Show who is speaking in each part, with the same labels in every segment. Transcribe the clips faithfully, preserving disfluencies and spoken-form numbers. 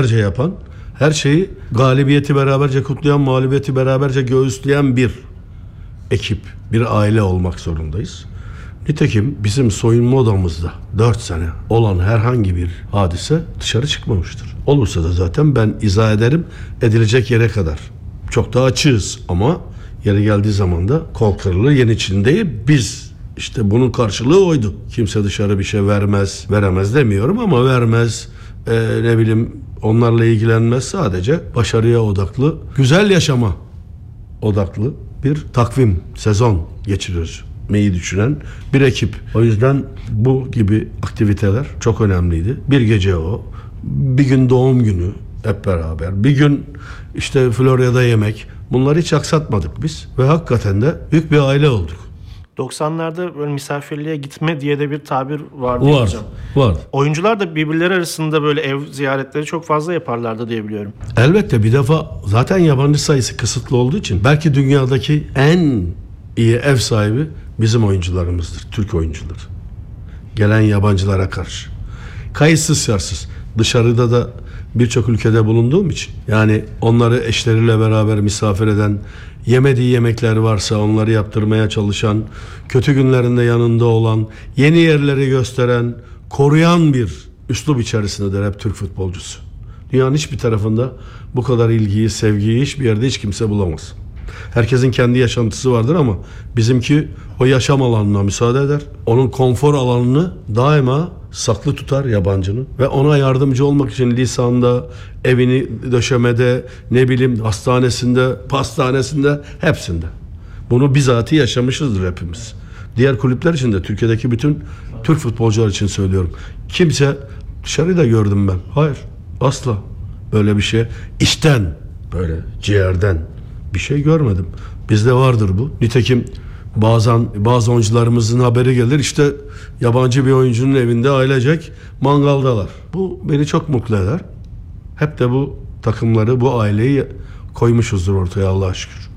Speaker 1: senelerce yapan, her şeyi galibiyeti beraberce kutlayan, mağlubiyeti beraberce göğüsleyen bir ekip, bir aile olmak zorundayız. Nitekim bizim soyunma odamızda dört sene olan herhangi bir hadise dışarı çıkmamıştır. Olursa da zaten ben izah ederim, edilecek yere kadar. Çok da açığız ama yeri geldiği zaman da kol kırılır Yeniçin'deyi biz. İşte bunun karşılığı oydu. Kimse dışarı bir şey vermez, veremez demiyorum ama vermez, ee, ne bileyim onlarla ilgilenmez. Sadece başarıya odaklı, güzel yaşama odaklı bir takvim, sezon geçiriyoruz. Meyi düşünen bir ekip. O yüzden bu gibi aktiviteler çok önemliydi. Bir gece o, bir gün doğum günü hep beraber, bir gün işte Florya'da yemek. Bunları hiç aksatmadık biz ve hakikaten de büyük bir aile olduk.
Speaker 2: doksanlarda böyle misafirliğe gitme diye de bir tabir vardı
Speaker 1: Var,
Speaker 2: hocam.
Speaker 1: var.
Speaker 2: Oyuncular da birbirleri arasında böyle ev ziyaretleri çok fazla yaparlardı diye biliyorum.
Speaker 1: Elbette bir defa zaten yabancı sayısı kısıtlı olduğu için belki dünyadaki en iyi ev sahibi bizim oyuncularımızdır, Türk oyuncuları. Gelen yabancılara karşı. Kayıtsız şartsız. Dışarıda da birçok ülkede bulunduğum için yani onları eşleriyle beraber misafir eden, yemediği yemekler varsa onları yaptırmaya çalışan, kötü günlerinde yanında olan, yeni yerleri gösteren, koruyan bir üslup içerisindedir hep Türk futbolcusu. Dünyanın hiçbir tarafında bu kadar ilgiyi, sevgiyi hiçbir yerde hiç kimse bulamaz. Herkesin kendi yaşantısı vardır ama bizimki o yaşam alanına müsaade eder. Onun konfor alanını daima saklı tutar yabancının ve ona yardımcı olmak için lisanda, evini döşemede, ne bileyim hastanesinde, pastanesinde, hepsinde. Bunu bizatihi yaşamışızdır hepimiz. Diğer kulüpler için de Türkiye'deki bütün Türk futbolcular için söylüyorum. Kimse dışarıda gördüm ben. Hayır, asla böyle bir şey içten, böyle ciğerden bir şey görmedim. Bizde vardır bu. Nitekim bazen bazı oyuncularımızın haberi gelir. İşte yabancı bir oyuncunun evinde ailecek mangaldalar. Bu beni çok mutlu eder. Hep de bu takımları, bu aileyi koymuşuzdur ortaya Allah'a şükür.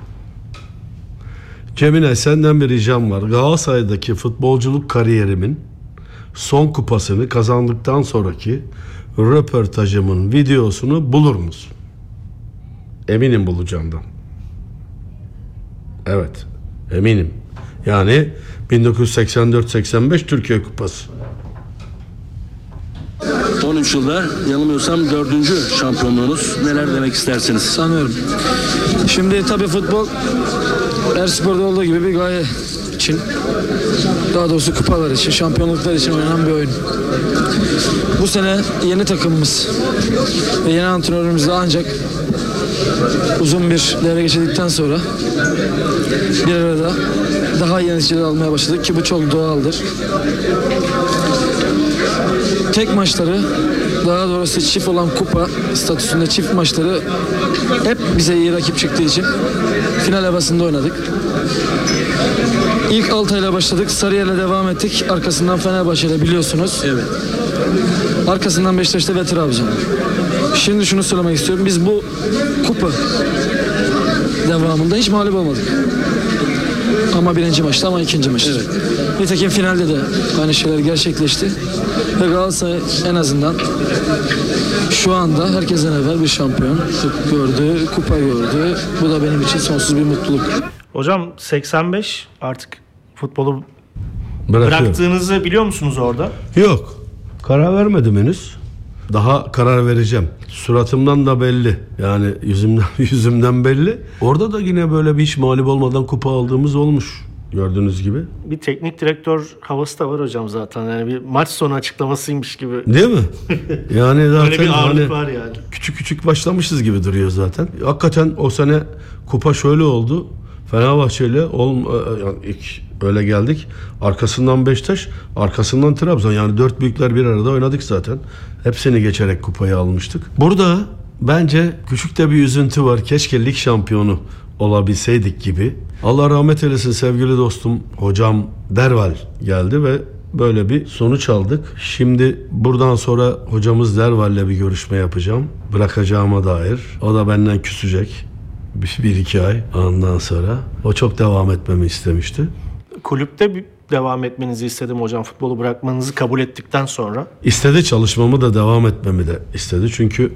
Speaker 1: Cemile senden bir ricam var. Galatasaray'daki futbolculuk kariyerimin son kupasını kazandıktan sonraki röportajımın videosunu bulur musun? Eminim bulacağımdan. Evet, eminim. Yani bin dokuz yüz seksen dört seksen beş Türkiye Kupası.
Speaker 3: on üç yılda yanılmıyorsam dördüncü şampiyonluğunuz. Neler demek istersiniz?
Speaker 4: Sanıyorum. Şimdi tabii futbol her sporda olduğu gibi bir gaye için, daha doğrusu kupalar için, şampiyonluklar için oynanan bir oyun. Bu sene yeni takımımız ve yeni antrenörümüzle ancak uzun bir devre geçirdikten sonra bir arada daha iyi neticeler almaya başladık ki bu çok doğaldır. Tek maçları, daha doğrusu çift olan kupa statüsünde çift maçları hep bize iyi rakip çıktığı için final havasında oynadık. İlk Altay'la başladık, Sarıyer'le devam ettik. Arkasından Fenerbahçe'yle biliyorsunuz.
Speaker 3: Evet.
Speaker 4: Arkasından Beşiktaş'ta ve Trabzon. Şimdi şunu söylemek istiyorum. Biz bu kupa devamında hiç mağlup olmadık. Ama birinci maçta ama ikinci maçta. Evet. Nitekim finalde de aynı şeyler gerçekleşti. Ve Galatasaray en azından şu anda herkesten evvel bir şampiyon gördü, kupa gördü. Bu da benim için sonsuz bir mutluluk.
Speaker 2: Hocam seksen beş artık futbolu
Speaker 1: Bırakıyorum.
Speaker 2: bıraktığınızı biliyor musunuz orada?
Speaker 1: Yok. Karar vermedim henüz. Daha karar vereceğim. Suratımdan da belli. Yani yüzümden yüzümden belli. Orada da yine böyle bir hiç mağlup olmadan kupa aldığımız olmuş. Gördüğünüz gibi.
Speaker 2: Bir teknik direktör havası da var hocam zaten. Yani bir maç sonu açıklamasıymış gibi.
Speaker 1: Değil mi? Yani zaten
Speaker 2: Öyle bir ağırlık
Speaker 1: hani
Speaker 2: var yani.
Speaker 1: küçük küçük başlamışız gibi duruyor zaten. Hakikaten o sene kupa şöyle oldu. Fenerbahçe'yle olm yani ilk öyle geldik. Arkasından Beşiktaş, arkasından Trabzon. Yani dört büyükler bir arada oynadık zaten. Hepsini geçerek kupayı almıştık. Burada bence küçük de bir üzüntü var. Keşke lig şampiyonu olabilseydik gibi. Allah rahmet eylesin sevgili dostum hocam Derval geldi ve böyle bir sonuç aldık. Şimdi buradan sonra hocamız Derval'le bir görüşme yapacağım. Bırakacağıma dair. O da benden küsecek. Bir, bir iki ay ondan sonra. O çok devam etmemi istemişti.
Speaker 2: Kulüpte bir devam etmenizi istedim hocam. Futbolu bırakmanızı kabul ettikten sonra.
Speaker 1: İstedi, çalışmamı da devam etmemi de istedi. Çünkü